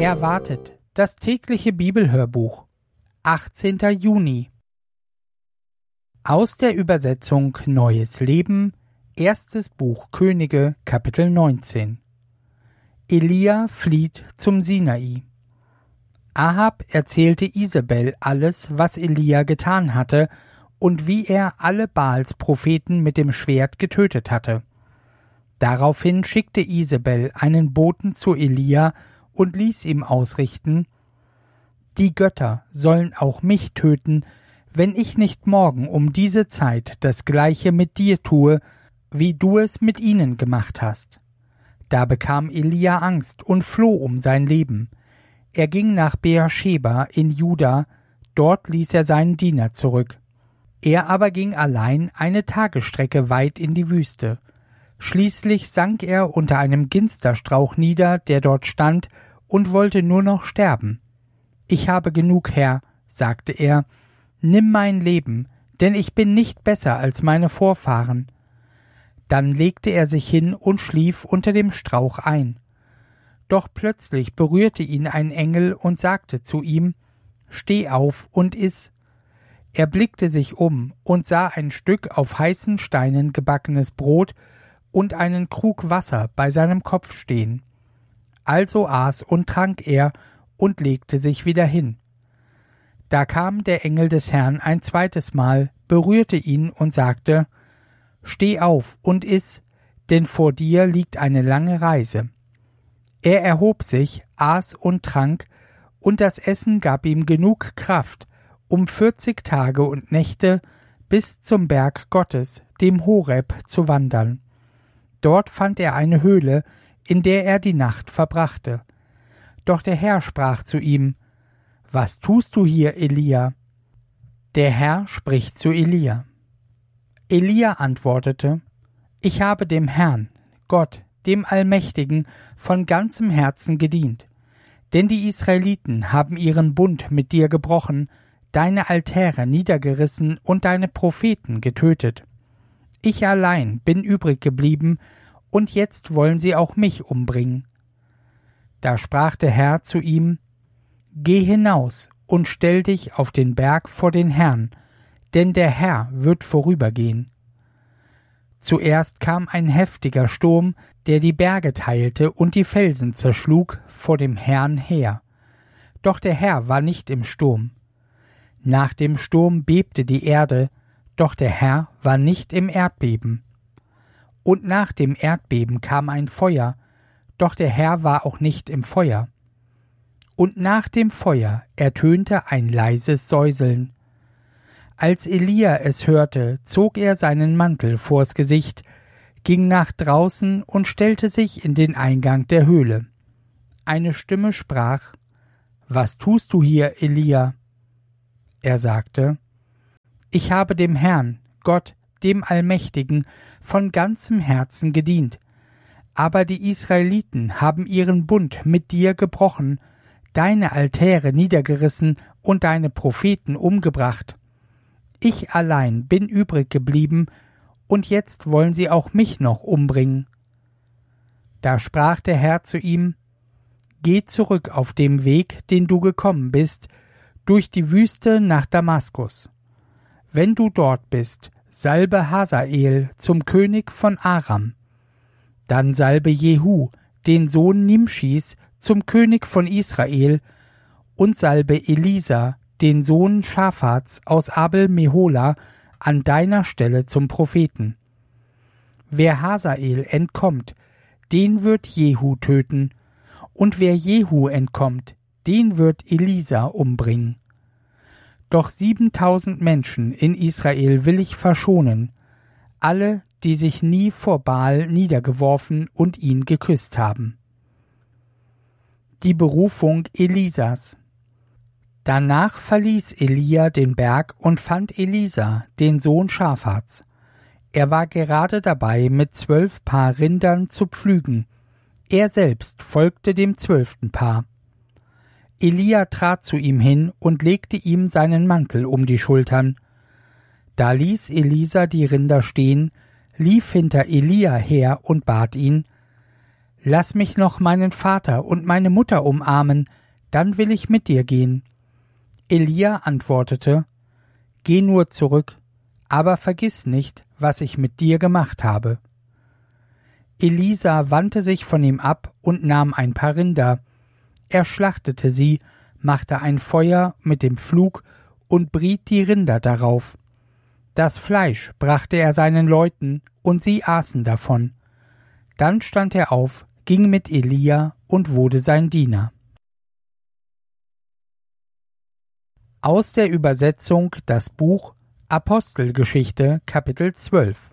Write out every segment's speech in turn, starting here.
Erwartet, das tägliche Bibelhörbuch, 18. Juni. Aus der Übersetzung Neues Leben, erstes Buch Könige, Kapitel 19. Elia flieht zum Sinai. Ahab erzählte Isabel alles, was Elia getan hatte und wie er alle Baals Propheten mit dem Schwert getötet hatte. Daraufhin schickte Isabel einen Boten zu Elia und ließ ihm ausrichten: Die Götter sollen auch mich töten, wenn ich nicht morgen um diese Zeit das Gleiche mit dir tue, wie du es mit ihnen gemacht hast. Da bekam Elia Angst und floh um sein Leben. Er ging nach Beersheba in Juda, dort ließ er seinen Diener zurück. Er aber ging allein eine Tagesstrecke weit in die Wüste. Schließlich sank er unter einem Ginsterstrauch nieder, der dort stand, und wollte nur noch sterben. »Ich habe genug, Herr«, sagte er, »nimm mein Leben, denn ich bin nicht besser als meine Vorfahren.« Dann legte er sich hin und schlief unter dem Strauch ein. Doch plötzlich berührte ihn ein Engel und sagte zu ihm: »Steh auf und iss.« Er blickte sich um und sah ein Stück auf heißen Steinen gebackenes Brot und einen Krug Wasser bei seinem Kopf stehen. Also aß und trank er und legte sich wieder hin. Da kam der Engel des Herrn ein zweites Mal, berührte ihn und sagte: »Steh auf und iss, denn vor dir liegt eine lange Reise.« Er erhob sich, aß und trank, und das Essen gab ihm genug Kraft, um 40 Tage und Nächte bis zum Berg Gottes, dem Horeb, zu wandern. Dort fand er eine Höhle, in der er die Nacht verbrachte. Doch der Herr sprach zu ihm: »Was tust du hier, Elia?« Der Herr spricht zu Elia. Elia antwortete: »Ich habe dem Herrn, Gott, dem Allmächtigen, von ganzem Herzen gedient. Denn die Israeliten haben ihren Bund mit dir gebrochen, deine Altäre niedergerissen und deine Propheten getötet. Ich allein bin übrig geblieben, und jetzt wollen sie auch mich umbringen.« Da sprach der Herr zu ihm: »Geh hinaus und stell dich auf den Berg vor den Herrn, denn der Herr wird vorübergehen.« Zuerst kam ein heftiger Sturm, der die Berge teilte und die Felsen zerschlug, vor dem Herrn her. Doch der Herr war nicht im Sturm. Nach dem Sturm bebte die Erde, doch der Herr war nicht im Erdbeben. Und nach dem Erdbeben kam ein Feuer, doch der Herr war auch nicht im Feuer. Und nach dem Feuer ertönte ein leises Säuseln. Als Elia es hörte, zog er seinen Mantel vors Gesicht, ging nach draußen und stellte sich in den Eingang der Höhle. Eine Stimme sprach: »Was tust du hier, Elia?« Er sagte: »Ich habe dem Herrn, Gott, dem Allmächtigen, von ganzem Herzen gedient. Aber die Israeliten haben ihren Bund mit dir gebrochen, deine Altäre niedergerissen und deine Propheten umgebracht. Ich allein bin übrig geblieben, und jetzt wollen sie auch mich noch umbringen.« Da sprach der Herr zu ihm: »Geh zurück auf dem Weg, den du gekommen bist, durch die Wüste nach Damaskus. Wenn du dort bist, salbe Hasael zum König von Aram. Dann salbe Jehu, den Sohn Nimschis, zum König von Israel, und salbe Elisa, den Sohn Schaphats aus Abel-Mehola, an deiner Stelle zum Propheten. Wer Hasael entkommt, den wird Jehu töten, und wer Jehu entkommt, den wird Elisa umbringen. Doch 7.000 Menschen in Israel will ich verschonen, alle, die sich nie vor Baal niedergeworfen und ihn geküsst haben.« Die Berufung Elisas. Danach verließ Elia den Berg und fand Elisa, den Sohn Schaphats. Er war gerade dabei, mit 12 Paar Rindern zu pflügen. Er selbst folgte dem 12. Paar. Elia trat zu ihm hin und legte ihm seinen Mantel um die Schultern. Da ließ Elisa die Rinder stehen, lief hinter Elia her und bat ihn: »Lass mich noch meinen Vater und meine Mutter umarmen, dann will ich mit dir gehen.« Elia antwortete, »Geh nur zurück, aber vergiss nicht, was ich mit dir gemacht habe.« Elisa wandte sich von ihm ab und nahm ein paar Rinder. Er schlachtete sie, machte ein Feuer mit dem Pflug und briet die Rinder darauf. Das Fleisch brachte er seinen Leuten, und sie aßen davon. Dann stand er auf, ging mit Elia und wurde sein Diener. Aus der Übersetzung das Buch Apostelgeschichte Kapitel 12.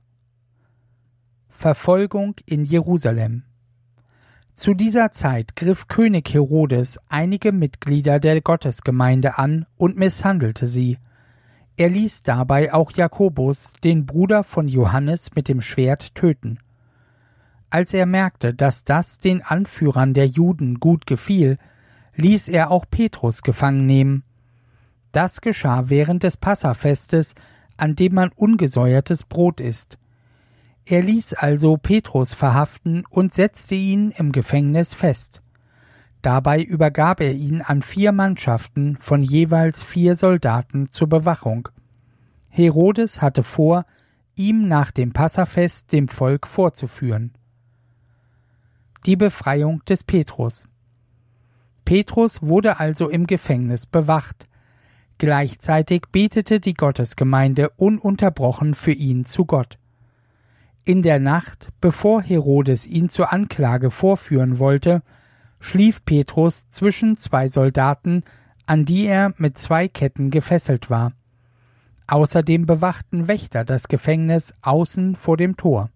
Verfolgung in Jerusalem. Zu dieser Zeit griff König Herodes einige Mitglieder der Gottesgemeinde an und misshandelte sie. Er ließ dabei auch Jakobus, den Bruder von Johannes, mit dem Schwert töten. Als er merkte, dass das den Anführern der Juden gut gefiel, ließ er auch Petrus gefangen nehmen. Das geschah während des Passafestes, an dem man ungesäuertes Brot isst. Er ließ also Petrus verhaften und setzte ihn im Gefängnis fest. Dabei übergab er ihn an 4 Mannschaften von jeweils 4 Soldaten zur Bewachung. Herodes hatte vor, ihm nach dem Passafest dem Volk vorzuführen. Die Befreiung des Petrus. Petrus wurde also im Gefängnis bewacht. Gleichzeitig betete die Gottesgemeinde ununterbrochen für ihn zu Gott. In der Nacht, bevor Herodes ihn zur Anklage vorführen wollte, schlief Petrus zwischen 2 Soldaten, an die er mit 2 Ketten gefesselt war. Außerdem bewachten Wächter das Gefängnis außen vor dem Tor.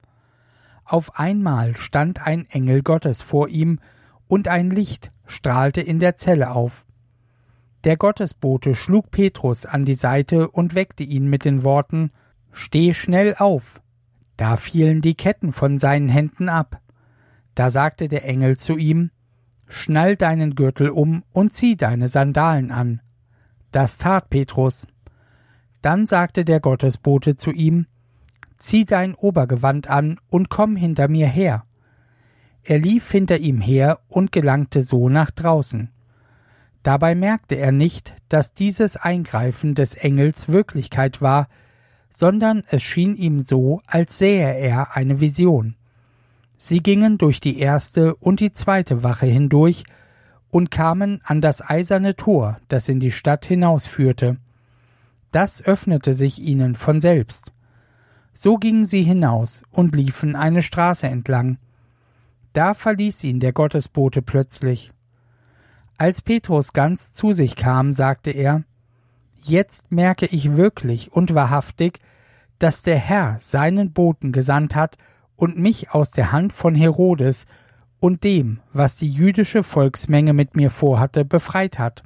Auf einmal stand ein Engel Gottes vor ihm, und ein Licht strahlte in der Zelle auf. Der Gottesbote schlug Petrus an die Seite und weckte ihn mit den Worten: »Steh schnell auf!« Da fielen die Ketten von seinen Händen ab. Da sagte der Engel zu ihm: »Schnall deinen Gürtel um und zieh deine Sandalen an.« Das tat Petrus. Dann sagte der Gottesbote zu ihm: »Zieh dein Obergewand an und komm hinter mir her.« Er lief hinter ihm her und gelangte so nach draußen. Dabei merkte er nicht, dass dieses Eingreifen des Engels Wirklichkeit war, sondern es schien ihm so, als sähe er eine Vision. Sie gingen durch die 1. und die 2. Wache hindurch und kamen an das eiserne Tor, das in die Stadt hinausführte. Das öffnete sich ihnen von selbst. So gingen sie hinaus und liefen eine Straße entlang. Da verließ ihn der Gottesbote plötzlich. Als Petrus ganz zu sich kam, sagte er: »Jetzt merke ich wirklich und wahrhaftig, dass der Herr seinen Boten gesandt hat und mich aus der Hand von Herodes und dem, was die jüdische Volksmenge mit mir vorhatte, befreit hat.«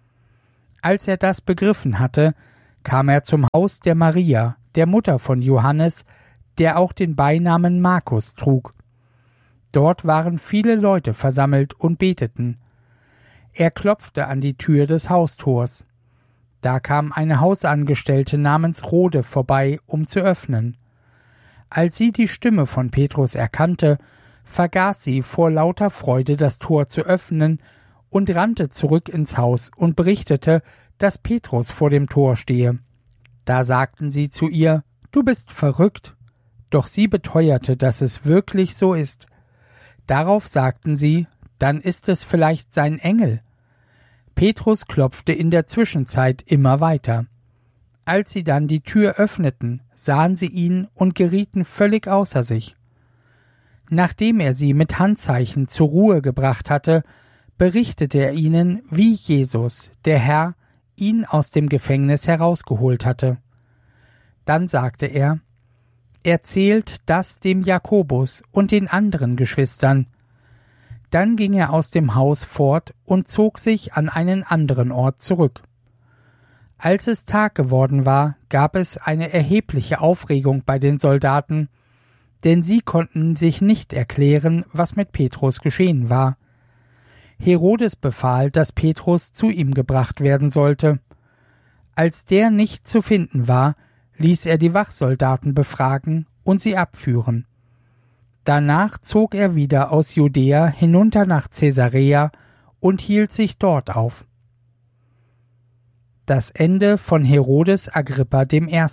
Als er das begriffen hatte, kam er zum Haus der Maria, der Mutter von Johannes, der auch den Beinamen Markus trug. Dort waren viele Leute versammelt und beteten. Er klopfte an die Tür des Haustors. Da kam eine Hausangestellte namens Rhode vorbei, um zu öffnen. Als sie die Stimme von Petrus erkannte, vergaß sie vor lauter Freude, das Tor zu öffnen, und rannte zurück ins Haus und berichtete, dass Petrus vor dem Tor stehe. Da sagten sie zu ihr: »Du bist verrückt.« Doch sie beteuerte, dass es wirklich so ist. Darauf sagten sie: »Dann ist es vielleicht sein Engel.« Petrus klopfte in der Zwischenzeit immer weiter. Als sie dann die Tür öffneten, sahen sie ihn und gerieten völlig außer sich. Nachdem er sie mit Handzeichen zur Ruhe gebracht hatte, berichtete er ihnen, wie Jesus, der Herr, ihn aus dem Gefängnis herausgeholt hatte. Dann sagte er: »Erzählt das dem Jakobus und den anderen Geschwistern.« Dann ging er aus dem Haus fort und zog sich an einen anderen Ort zurück. Als es Tag geworden war, gab es eine erhebliche Aufregung bei den Soldaten, denn sie konnten sich nicht erklären, was mit Petrus geschehen war. Herodes befahl, dass Petrus zu ihm gebracht werden sollte. Als der nicht zu finden war, ließ er die Wachsoldaten befragen und sie abführen. Danach zog er wieder aus Judäa hinunter nach Caesarea und hielt sich dort auf. Das Ende von Herodes Agrippa I.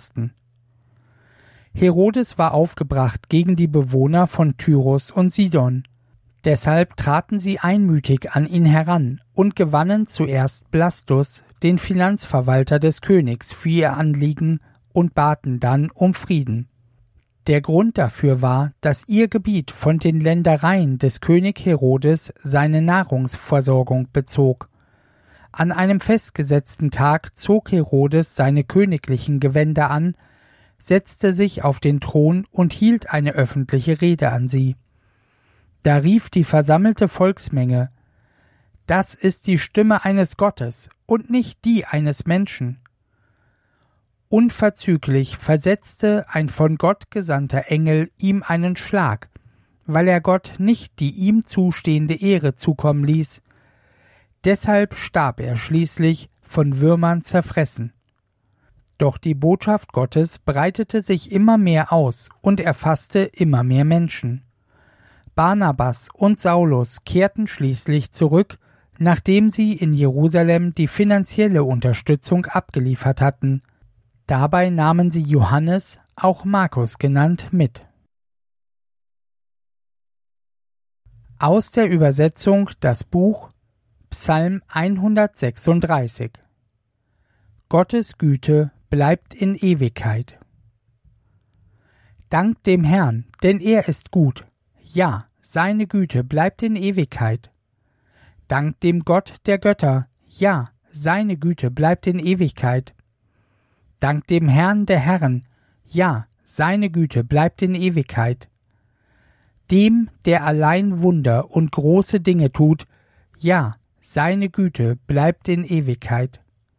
Herodes war aufgebracht gegen die Bewohner von Tyrus und Sidon. Deshalb traten sie einmütig an ihn heran und gewannen zuerst Blastus, den Finanzverwalter des Königs, für ihr Anliegen und baten dann um Frieden. Der Grund dafür war, dass ihr Gebiet von den Ländereien des König Herodes seine Nahrungsversorgung bezog. An einem festgesetzten Tag zog Herodes seine königlichen Gewänder an, setzte sich auf den Thron und hielt eine öffentliche Rede an sie. Da rief die versammelte Volksmenge: »Das ist die Stimme eines Gottes und nicht die eines Menschen.« Unverzüglich versetzte ein von Gott gesandter Engel ihm einen Schlag, weil er Gott nicht die ihm zustehende Ehre zukommen ließ. Deshalb starb er schließlich, von Würmern zerfressen. Doch die Botschaft Gottes breitete sich immer mehr aus und erfasste immer mehr Menschen. Barnabas und Saulus kehrten schließlich zurück, nachdem sie in Jerusalem die finanzielle Unterstützung abgeliefert hatten. Dabei nahmen sie Johannes, auch Markus genannt, mit. Aus der Übersetzung das Buch Psalm 136. Gottes Güte bleibt in Ewigkeit. Dankt dem Herrn, denn er ist gut. Ja, seine Güte bleibt in Ewigkeit. Dankt dem Gott der Götter. Ja, seine Güte bleibt in Ewigkeit. Dankt dem Herrn der Herren. Ja, seine Güte bleibt in Ewigkeit. Dem, der allein Wunder und große Dinge tut. Ja, seine Güte bleibt in Ewigkeit.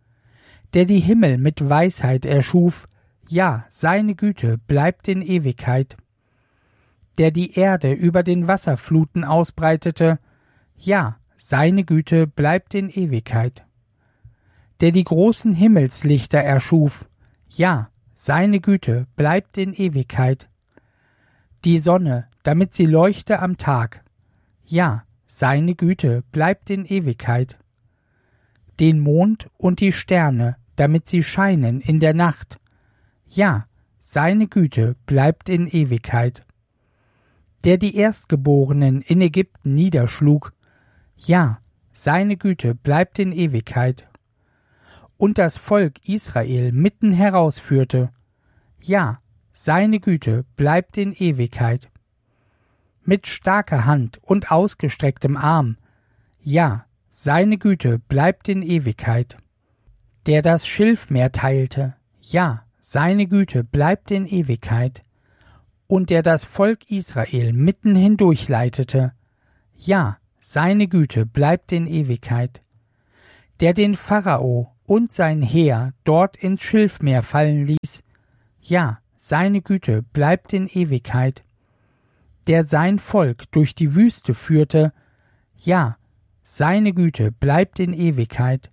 Der die Himmel mit Weisheit erschuf. Ja, seine Güte bleibt in Ewigkeit. Der die Erde über den Wasserfluten ausbreitete. Ja, seine Güte bleibt in Ewigkeit. Der die großen Himmelslichter erschuf. Ja, seine Güte bleibt in Ewigkeit. Die Sonne, damit sie leuchte am Tag. Ja, seine Güte bleibt in Ewigkeit. Den Mond und die Sterne, damit sie scheinen in der Nacht. Ja, seine Güte bleibt in Ewigkeit. Der die Erstgeborenen in Ägypten niederschlug. Ja, seine Güte bleibt in Ewigkeit. Und das Volk Israel mitten herausführte. Ja, seine Güte bleibt in Ewigkeit. Mit starker Hand und ausgestrecktem Arm. Ja, seine Güte bleibt in Ewigkeit. Der das Schilfmeer teilte. Ja, seine Güte bleibt in Ewigkeit. Und der das Volk Israel mitten hindurch leitete. Ja, seine Güte bleibt in Ewigkeit. Der den Pharao und sein Heer dort ins Schilfmeer fallen ließ. Ja, seine Güte bleibt in Ewigkeit. Der sein Volk durch die Wüste führte. Ja, seine Güte bleibt in Ewigkeit.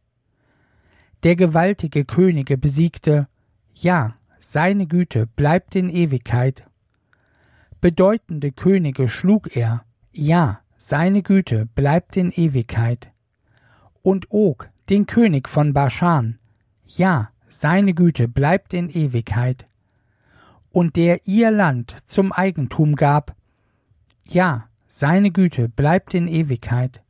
Der gewaltige Könige besiegte. Ja, seine Güte bleibt in Ewigkeit. Bedeutende Könige schlug er. Ja, seine Güte bleibt in Ewigkeit. Und Og, den König von Baschan. Ja, seine Güte bleibt in Ewigkeit. Und der ihr Land zum Eigentum gab. Ja, seine Güte bleibt in Ewigkeit.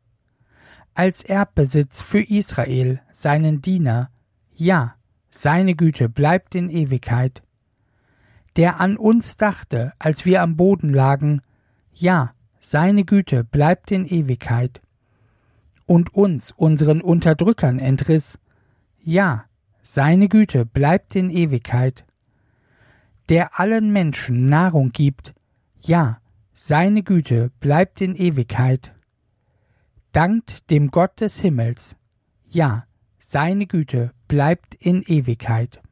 Als Erbbesitz für Israel, seinen Diener. Ja, seine Güte bleibt in Ewigkeit. Der an uns dachte, als wir am Boden lagen. Ja, seine Güte bleibt in Ewigkeit. Und uns, unseren Unterdrückern, entriss. Ja, seine Güte bleibt in Ewigkeit. Der allen Menschen Nahrung gibt. Ja, seine Güte bleibt in Ewigkeit. Dankt dem Gott des Himmels. Ja, seine Güte bleibt in Ewigkeit.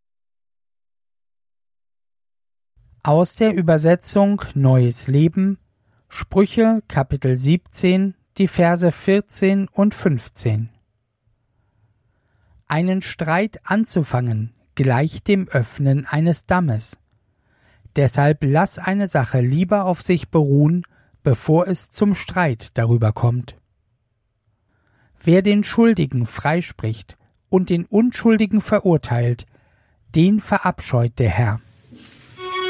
Aus der Übersetzung Neues Leben, Sprüche Kapitel 17, die Verse 14 und 15. Einen Streit anzufangen, gleicht dem Öffnen eines Dammes. Deshalb lass eine Sache lieber auf sich beruhen, bevor es zum Streit darüber kommt. Wer den Schuldigen freispricht und den Unschuldigen verurteilt, den verabscheut der Herr.